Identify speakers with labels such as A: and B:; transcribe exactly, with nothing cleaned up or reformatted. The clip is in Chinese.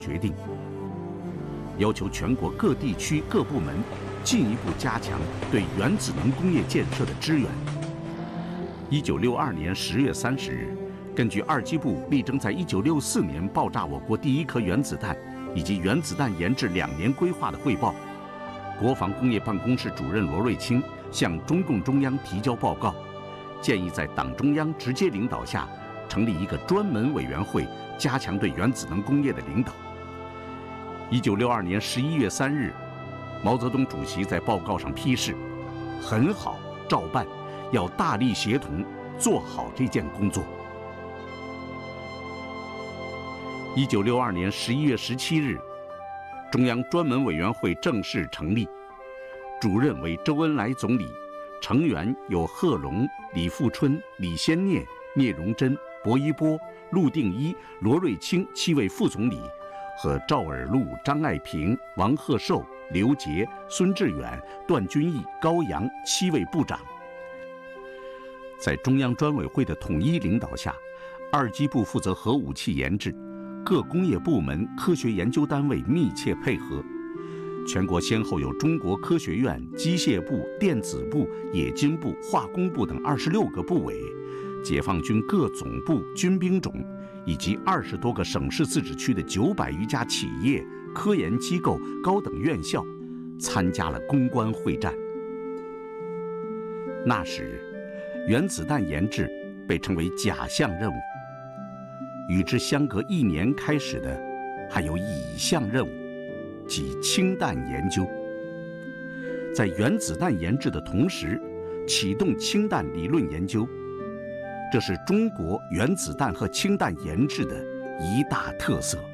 A: 决定，要求全国各地区各部门进一步加强对原子能工业建设的支援。一九六二年十月三十日，根据二机部力争在一九六四年爆炸我国第一颗原子弹以及原子弹研制两年规划的汇报，国防工业办公室主任罗瑞卿向中共中央提交报告，建议在党中央直接领导下成立一个专门委员会，加强对原子能工业的领导。一九六二年十一月三日，毛泽东主席在报告上批示：“很好，照办，要大力协同，做好这件工作。”一九六二年十一月十七日，中央专门委员会正式成立，主任为周恩来总理，成员有贺龙、李富春、李先念、聂荣臻、薄一波、陆定一、罗瑞卿七位副总理和赵尔禄、张爱萍、王鹤寿、刘杰、孙致远、段君毅、高阳七位部长。在中央专委会的统一领导下，二机部负责核武器研制，各工业部门、科学研究单位密切配合。全国先后有中国科学院、机械部、电子部、冶金部、化工部等二十六个部委，解放军各总部、军兵种，以及二十多个省市自治区的九百余家企业、科研机构、高等院校，参加了攻关会战。那时，原子弹研制被称为甲项任务，与之相隔一年开始的还有乙项任务，即氢弹研究。在原子弹研制的同时，启动氢弹理论研究，这是中国原子弹和氢弹研制的一大特色。